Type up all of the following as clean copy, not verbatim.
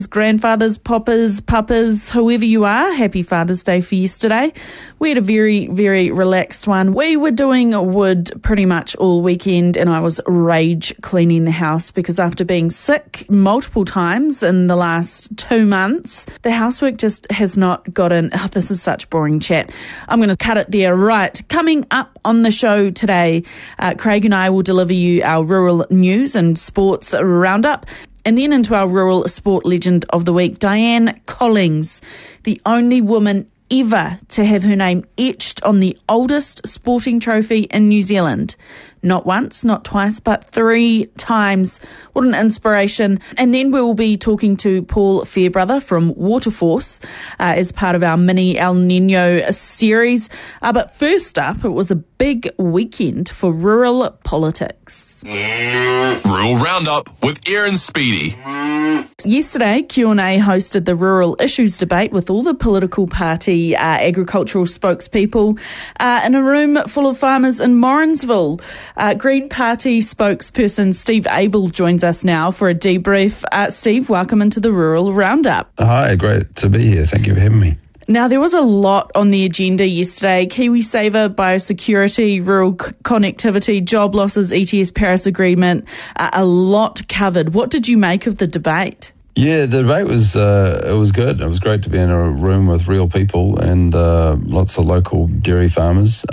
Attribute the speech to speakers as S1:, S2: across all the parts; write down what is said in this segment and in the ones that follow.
S1: Grandfathers, papas, whoever you are, happy Father's Day for yesterday. We had a very, very relaxed one. We were doing wood pretty much all weekend, and I was rage cleaning the house because after being sick multiple times in the last 2 months, the housework just has not gotten... Oh, this is such boring chat. I'm going to cut it there. Right, coming up on the show today, Craig and I will deliver you our rural news and sports roundup. And then into our rural sport legend of the week, Diane Collings, the only woman ever to have her name etched on the oldest sporting trophy in New Zealand. Not once, not twice, but 3 times. What an inspiration. And then we will be talking to Paul Fairbrother from Waterforce as part of our mini El Nino series. But first up, it was a big weekend for rural politics.
S2: Rural Roundup with Aaron Speedy.
S1: Yesterday, Q&A hosted the rural issues debate with all the political party agricultural spokespeople in a room full of farmers in Morrinsville. Green Party spokesperson Steve Abel joins us now for a debrief. Steve, welcome into the Rural Roundup.
S3: Hi, great to be here. Thank you for having me.
S1: Now, there was a lot on the agenda yesterday. KiwiSaver, biosecurity, rural connectivity, job losses, ETS Paris Agreement, a lot covered. What did you make of the debate?
S3: Yeah, the debate was good. It was great to be in a room with real people and lots of local dairy farmers,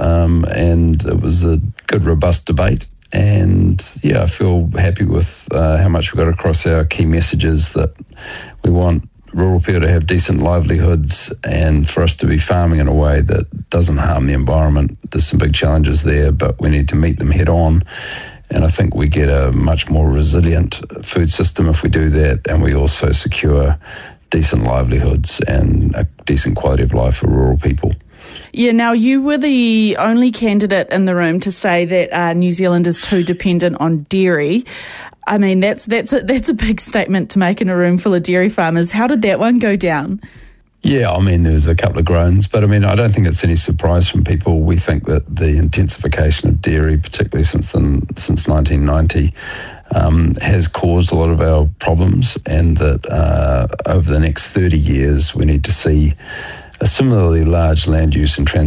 S3: and it was a good, robust debate. And yeah, I feel happy with how much we got across our key messages, that we want rural people to have decent livelihoods and for us to be farming in a way that doesn't harm the environment. There's some big challenges there, but we need to meet them head on. And I think we get a much more resilient food system if we do that, and we also secure decent livelihoods and a decent quality of life for rural people.
S1: Yeah, now you were the only candidate in the room to say that New Zealand is too dependent on dairy. I mean, that's a big statement to make in a room full of dairy farmers. How did that one go down?
S3: Yeah, I mean, there's a couple of groans, but I mean, I don't think it's any surprise from people. We think that the intensification of dairy, particularly since 1990, has caused a lot of our problems, and that over the next 30 years, we need to see a similarly large land use and